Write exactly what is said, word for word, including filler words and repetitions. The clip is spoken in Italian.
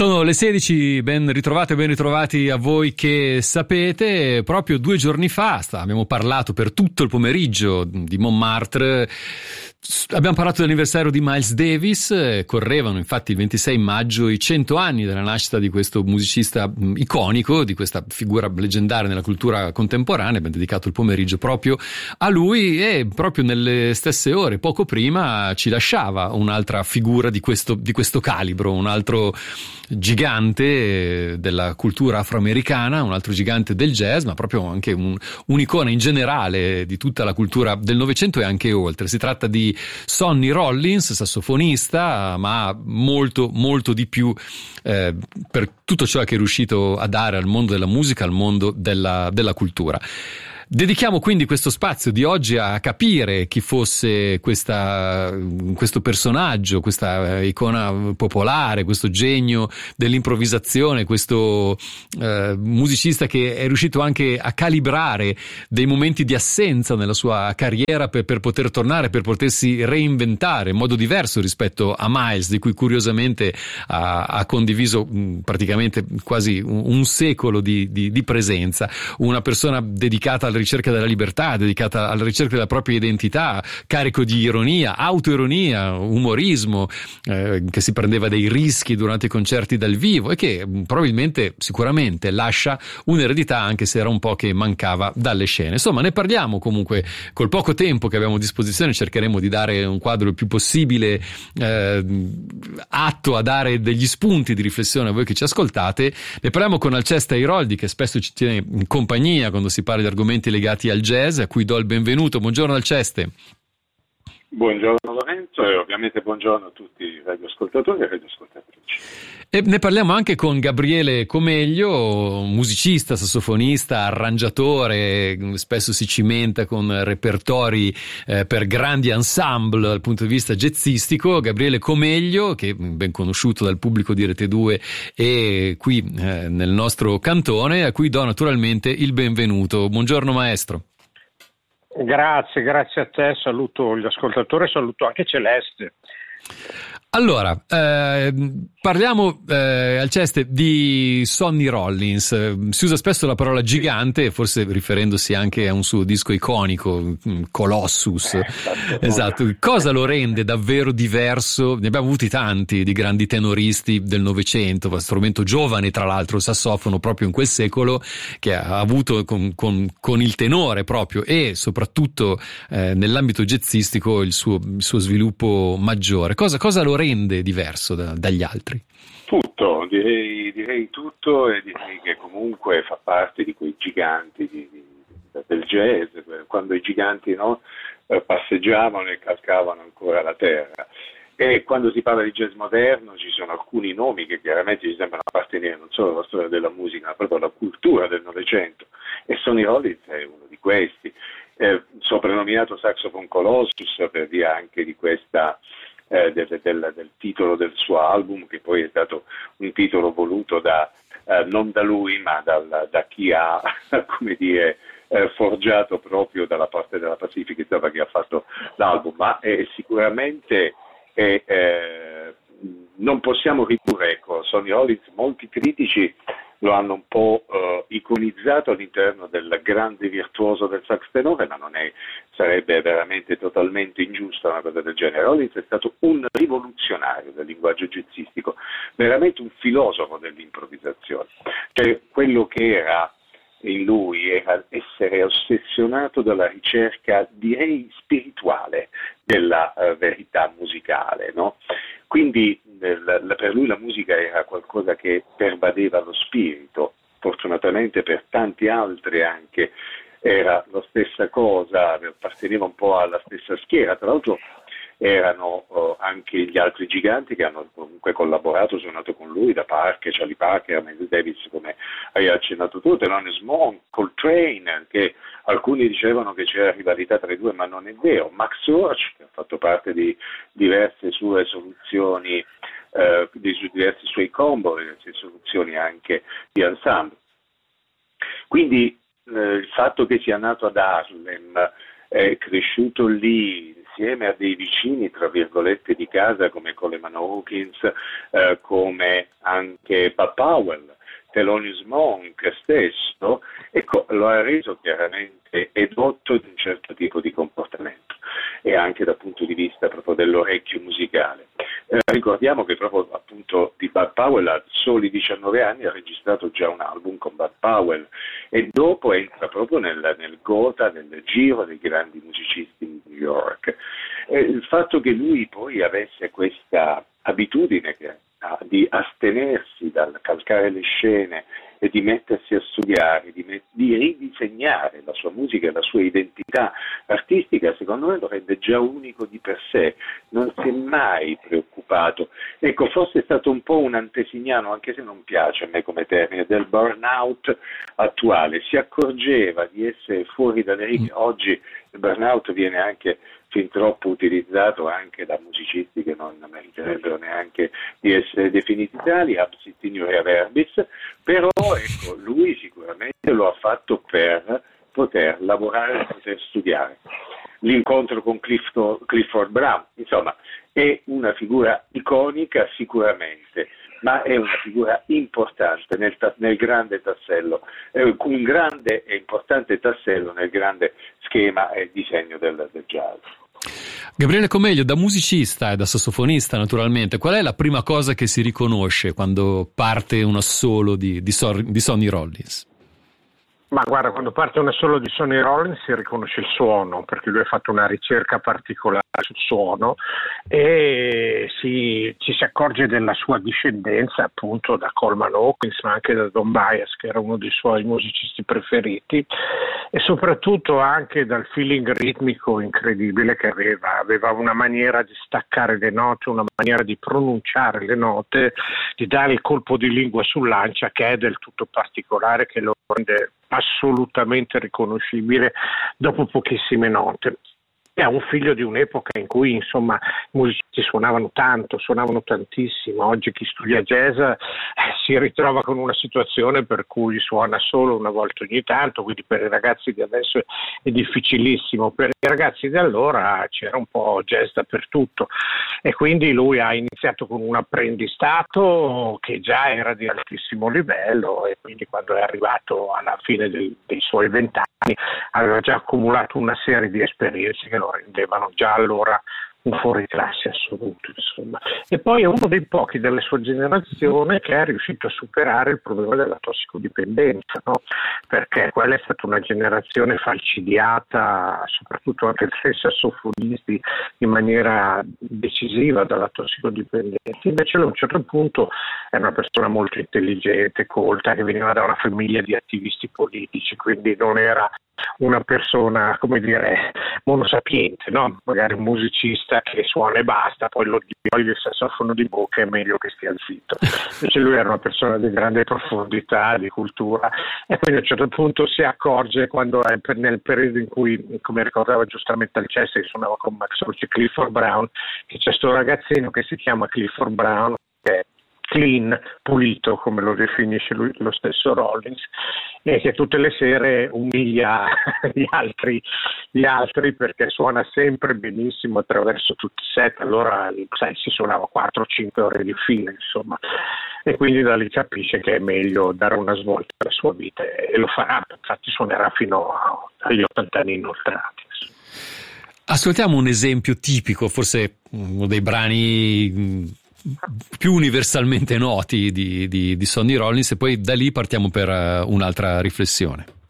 Sono le sedici, ben ritrovate, ben ritrovati a voi che sapete. Proprio due giorni fa abbiamo parlato per tutto il pomeriggio di Montmartre. Abbiamo parlato dell'anniversario di Miles Davis, correvano infatti il ventisei maggio i cento anni della nascita di questo musicista iconico, di questa figura leggendaria nella cultura contemporanea. Abbiamo dedicato il pomeriggio proprio a lui e proprio nelle stesse ore, poco prima, ci lasciava un'altra figura di questo, di questo calibro, un altro gigante della cultura afroamericana, un altro gigante del jazz, ma proprio anche un, un'icona in generale di tutta la cultura del Novecento e anche oltre. Si tratta di Sonny Rollins, sassofonista, ma molto molto di più eh, per tutto ciò che è riuscito a dare al mondo della musica, al mondo della, della cultura. Dedichiamo quindi questo spazio di oggi a capire chi fosse questa, questo personaggio, questa icona popolare, questo genio dell'improvvisazione, questo eh, musicista che è riuscito anche a calibrare dei momenti di assenza nella sua carriera per, per poter tornare, per potersi reinventare in modo diverso rispetto a Miles, di cui curiosamente ha, ha condiviso mh, praticamente quasi un, un secolo di, di, di presenza. Una persona dedicata alla ricerca della libertà, dedicata alla ricerca della propria identità, carico di ironia, autoironia, umorismo, eh, che si prendeva dei rischi durante i concerti dal vivo e che probabilmente, sicuramente lascia un'eredità, anche se era un po' che mancava dalle scene. Insomma, ne parliamo comunque col poco tempo che abbiamo a disposizione, cercheremo di dare un quadro il più possibile eh, atto a dare degli spunti di riflessione a voi che ci ascoltate. Ne parliamo con Alceste Airoldi, che spesso ci tiene in compagnia quando si parla di argomenti legati al jazz, a cui do il benvenuto. Buongiorno Alceste. Buongiorno Lorenzo e ovviamente buongiorno a tutti i radioascoltatori e radioascoltatrici. E ne parliamo anche con Gabriele Comeglio, musicista, sassofonista, arrangiatore, spesso si cimenta con repertori eh, per grandi ensemble dal punto di vista jazzistico. Gabriele Comeglio, che è ben conosciuto dal pubblico di Rete due e qui eh, nel nostro cantone, a cui do naturalmente il benvenuto. Buongiorno maestro. Grazie, grazie a te, saluto gli ascoltatori, saluto anche Celeste. Allora, eh, parliamo, eh, Alceste, di Sonny Rollins. Si usa spesso la parola gigante, forse riferendosi anche a un suo disco iconico, Colossus. Esatto. Cosa lo rende davvero diverso? Ne abbiamo avuti tanti di grandi tenoristi del Novecento, strumento giovane tra l'altro, il sassofono proprio in quel secolo, che ha avuto con, con, con il tenore proprio e soprattutto eh, nell'ambito jazzistico il suo, il suo sviluppo maggiore. Cosa, cosa lo rende diverso da, dagli altri? Tutto, direi, direi tutto e direi che comunque fa parte di quei giganti di, di, del jazz, quando i giganti no, passeggiavano e calcavano ancora la terra. E quando si parla di jazz moderno ci sono alcuni nomi che chiaramente ci sembrano appartenere non solo alla storia della musica ma proprio alla cultura del Novecento, e Sonny Rollins è uno di questi, eh, soprannominato Saxophone Colossus per via anche di questa Eh, del, del, del titolo del suo album, che poi è stato un titolo voluto da, eh, non da lui ma dal, da chi ha come dire eh, forgiato proprio dalla parte della Pacific, insomma, che ha fatto l'album, ma è sicuramente è, eh, non possiamo ridurre, ecco, Sonny Rollins, molti critici lo hanno un po' eh, iconizzato all'interno del grande virtuoso del sax tenore, ma non è, sarebbe veramente totalmente ingiusta una cosa del genere. Rollins è stato un rivoluzionario del linguaggio jazzistico, veramente un filosofo dell'improvvisazione. Cioè, quello che era in lui era essere ossessionato dalla ricerca, direi, spirituale della uh, verità musicale, no? Quindi nel, per lui la musica era qualcosa che pervadeva lo spirito, fortunatamente per tanti altri anche era la stessa cosa, apparteneva un po' alla stessa schiera. Tra l'altro erano uh, anche gli altri giganti che hanno comunque collaborato, suonato con lui, da Parker, Charlie Parker, Miles Davis, come hai accennato tu, Thelonious Monk, Coltrane, che alcuni dicevano che c'era rivalità tra i due, ma non è vero. Max Roach, che ha fatto parte di diverse sue soluzioni, eh, di su diversi suoi combo, diverse soluzioni anche di ensemble. Quindi eh, il fatto che sia nato ad Harlem, è cresciuto lì, insieme a dei vicini, tra virgolette, di casa come Coleman Hawkins, eh, come anche Bud Powell, Thelonious Monk stesso, ecco, lo ha reso chiaramente edotto di un certo tipo di comportamento e anche dal punto di vista proprio dell'orecchio musicale. Eh, ricordiamo che proprio appunto di Bud Powell a soli diciannove anni ha registrato già un album con Bud Powell e dopo entra proprio nel, nel gota, nel giro dei grandi musicisti di New York. Eh, il fatto che lui poi avesse questa abitudine che di astenersi dal calcare le scene e di mettersi a studiare, di, met- di ridisegnare la sua musica e la sua identità artistica, secondo me lo rende già unico di per sé, non si è mai preoccupato. Ecco, forse è stato un po' un antesignano, anche se non piace a me come termine, del burnout attuale, si accorgeva di essere fuori dalle righe. Oggi il burnout viene anche fin troppo utilizzato anche da musicisti che non meriterebbero neanche di essere definiti tali, absit iniure verbis, però ecco, lui sicuramente lo ha fatto per poter lavorare e poter studiare. L'incontro con Cliff- Clifford Brown, insomma, è una figura iconica sicuramente, ma è una figura importante nel, ta- nel grande tassello, eh, un grande e importante tassello nel grande schema e disegno del, del jazz. Gabriele Comeglio, da musicista e da sassofonista naturalmente, qual è la prima cosa che si riconosce quando parte un assolo di, di, Sor- di Sonny Rollins? Ma guarda, quando parte un assolo di Sonny Rollins si riconosce il suono, perché lui ha fatto una ricerca particolare sul suono e si, ci si accorge della sua discendenza appunto da Coleman Hawkins, ma anche da Don Byas, che era uno dei suoi musicisti preferiti, e soprattutto anche dal feeling ritmico incredibile che aveva. Aveva una maniera di staccare le note, una maniera di pronunciare le note, di dare il colpo di lingua sull'ancia che è del tutto particolare, che lo rende assolutamente riconoscibile dopo pochissime note. È un figlio di un'epoca in cui insomma i musicisti suonavano tanto, suonavano tantissimo. Oggi chi studia jazz eh, si ritrova con una situazione per cui suona solo una volta ogni tanto, quindi per i ragazzi di adesso è difficilissimo. Per i ragazzi di allora c'era un po' jazz dappertutto e quindi lui ha iniziato con un apprendistato che già era di altissimo livello e quindi quando è arrivato alla fine dei, dei suoi vent'anni aveva già accumulato una serie di esperienze che lo rendevano già allora un fuoriclasse assoluto, insomma. E poi è uno dei pochi della sua generazione che è riuscito a superare il problema della tossicodipendenza, no? Perché quella è stata una generazione falcidiata, soprattutto anche dai sassofonisti, in maniera decisiva dalla tossicodipendenza. Invece a un certo punto è una persona molto intelligente, colta, che veniva da una famiglia di attivisti politici, quindi non era una persona, come dire, monosapiente, no? Magari un musicista che suona e basta, poi lo toglie il sassofono di bocca, è meglio che stia zitto. Invece lui era una persona di grande profondità, di cultura, e quindi a un certo punto si accorge, quando è nel periodo in cui, come ricordava giustamente al Chester, suonava con Max Roach e Clifford Brown, che c'è sto ragazzino che si chiama Clifford Brown, che è clean, pulito, come lo definisce lui, lo stesso Rollins, e che tutte le sere umilia gli altri, gli altri perché suona sempre benissimo attraverso tutti i set. Allora sai, si suonava quattro cinque ore di fila, insomma, e quindi da lì capisce che è meglio dare una svolta alla sua vita e lo farà, infatti suonerà fino a, agli ottanta anni inoltrati. Ascoltiamo un esempio tipico, forse uno dei brani più universalmente noti di, di, di Sonny Rollins, e poi da lì partiamo per uh, un'altra riflessione.